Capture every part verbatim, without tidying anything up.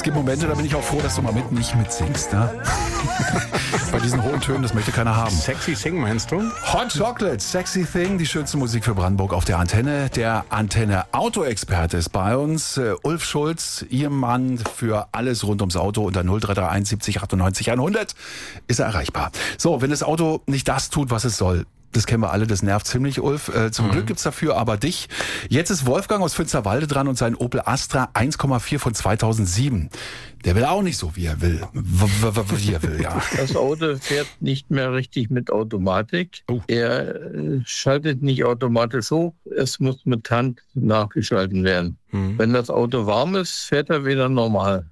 gibt Momente, da bin ich auch froh, dass du mal mit nicht mitsingst. Ne? Bei diesen hohen Tönen, das möchte keiner haben. Sexy Thing meinst du? Hot Chocolate, Sexy Thing, die schönste Musik für Brandenburg auf der Antenne. Der Antenne-Auto-Experte ist bei uns. Uh, Ulf Schulz, Ihr Mann für alles rund ums Auto. Unter null drei drei eins siebzig achtundneunzig hundert ist er erreichbar. So, wenn das Auto nicht das tut, was es soll, das kennen wir alle, das nervt ziemlich, Ulf. Äh, zum mhm. Glück gibt's dafür aber dich. Jetzt ist Wolfgang aus Finsterwalde dran und sein Opel Astra eins Komma vier von zweitausendsieben. Der will auch nicht so, wie er will. W- w- w- wie er will, ja. Das Auto fährt nicht mehr richtig mit Automatik. Oh. Er äh, schaltet nicht automatisch hoch. Es muss mit Hand nachgeschalten werden. Mhm. Wenn das Auto warm ist, fährt er wieder normal.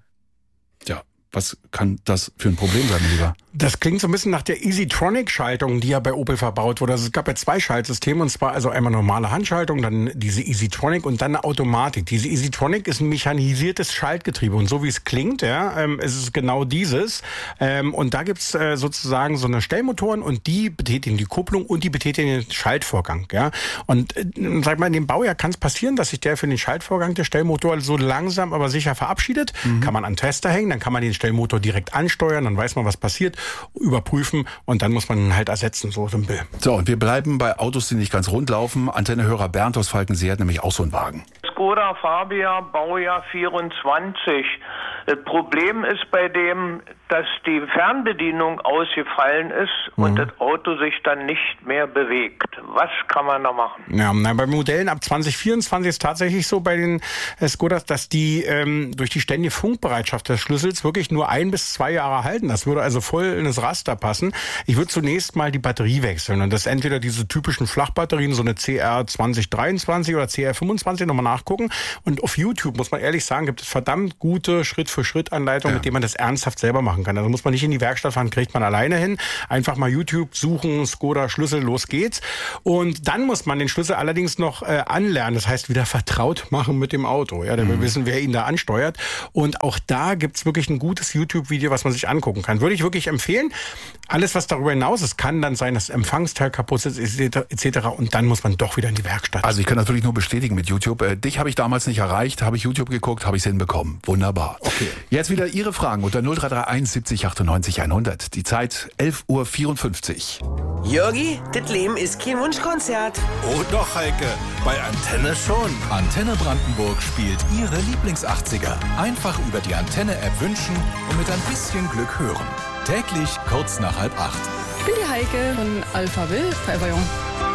Ja. Was kann das für ein Problem sein, lieber? Das klingt so ein bisschen nach der Easytronic-Schaltung, die ja bei Opel verbaut wurde. Also es gab ja zwei Schaltsysteme, und zwar also einmal normale Handschaltung, dann diese Easytronic und dann eine Automatik. Diese Easytronic ist ein mechanisiertes Schaltgetriebe, und so wie es klingt, ja, ähm, ist es genau dieses. Ähm, und da gibt's äh, sozusagen so eine Stellmotoren, und die betätigen die Kupplung und die betätigen den Schaltvorgang. Ja. Und äh, sag mal, in dem Baujahr kann es passieren, dass sich der für den Schaltvorgang der Stellmotor so langsam aber sicher verabschiedet. Mhm. Kann man an Tester hängen, dann kann man den Stellmotor direkt ansteuern, dann weiß man, was passiert, überprüfen, und dann muss man ihn halt ersetzen, so simpel. So, und wir bleiben bei Autos, die nicht ganz rund laufen. Antennehörer Bernd aus Falkensee hat nämlich auch so einen Wagen. Skoda Fabia, Baujahr vierundzwanzig. Das Problem ist bei dem, dass die Fernbedienung ausgefallen ist mhm. und das Auto sich dann nicht mehr bewegt. Was kann man da machen? Ja, na, bei Modellen ab zwanzig vierundzwanzig ist tatsächlich so bei den äh, Skodas, dass die ähm, durch die ständige Funkbereitschaft des Schlüssels wirklich nur ein bis zwei Jahre halten. Das würde also voll in das Raster passen. Ich würde zunächst mal die Batterie wechseln, und das entweder diese typischen Flachbatterien, so eine C R zwanzig dreiundzwanzig oder C R fünfundzwanzig, nochmal nachgucken. Und auf YouTube, muss man ehrlich sagen, gibt es verdammt gute Schritt-für-Schritt-Anleitungen, ja. mit denen man das ernsthaft selber machen kann. Also muss man nicht in die Werkstatt fahren, kriegt man alleine hin. Einfach mal YouTube suchen, Skoda Schlüssel, los geht's. Und dann muss man den Schlüssel allerdings noch äh, anlernen. Das heißt, wieder vertraut machen mit dem Auto. Ja, damit mhm. wir wissen, wer ihn da ansteuert. Und auch da gibt's wirklich ein gutes YouTube-Video, was man sich angucken kann. Würde ich wirklich empfehlen. Alles, was darüber hinaus ist, kann dann sein, dass das Empfangsteil kaputt ist, et cetera. Und dann muss man doch wieder in die Werkstatt. Also ich kann das wirklich nur bestätigen mit YouTube. Äh, dich habe ich damals nicht erreicht, habe ich YouTube geguckt, habe ich es hinbekommen. Wunderbar. Okay. Jetzt wieder Ihre Fragen unter null drei drei eins siebzig achtundneunzig hundert. Die Zeit elf Uhr vierundfünfzig. Jörgi, das Leben ist kein Wunschkonzert. Oh doch, Heike, bei Antenne schon. Antenne Brandenburg spielt Ihre Lieblings-achtziger. Einfach über die Antenne-App wünschen und mit ein bisschen Glück hören. Täglich kurz nach halb acht. Ich bin die Heike von Alpha Will, Forever Young.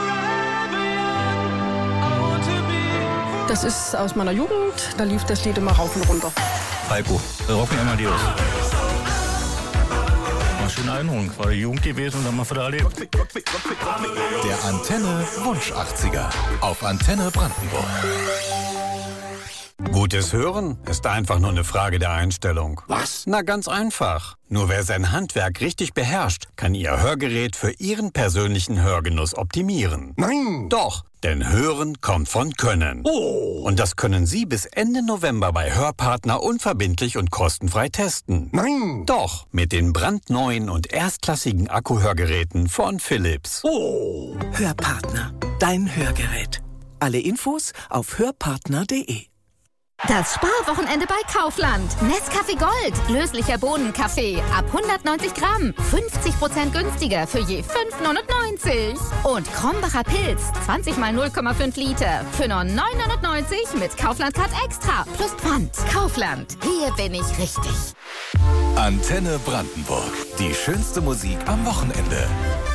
Das ist aus meiner Jugend, da lief das Lied immer rauf und runter. Heiko, rocken immer die aus. War schöne Erinnerung, war die Jugend gewesen und dann mal wieder erlebt. Der Antenne Wunsch achtziger auf Antenne Brandenburg. Gutes Hören ist einfach nur eine Frage der Einstellung. Was? Na, ganz einfach. Nur wer sein Handwerk richtig beherrscht, kann Ihr Hörgerät für Ihren persönlichen Hörgenuss optimieren. Nein! Doch, denn Hören kommt von Können. Oh! Und das können Sie bis Ende November bei Hörpartner unverbindlich und kostenfrei testen. Nein! Doch, mit den brandneuen und erstklassigen Akkuhörgeräten von Philips. Oh! Hörpartner, dein Hörgerät. Alle Infos auf hörpartner punkt de. Das Sparwochenende bei Kaufland. Nescafé Gold. Löslicher Bohnenkaffee. Ab hundertneunzig Gramm. fünfzig Prozent günstiger für je fünf neunundneunzig. Und Krombacher Pilz. zwanzig mal null Komma fünf Liter. Für nur neun neunundneunzig mit Kaufland Card Extra. Plus Pfand. Kaufland. Hier bin ich richtig. Antenne Brandenburg. Die schönste Musik am Wochenende.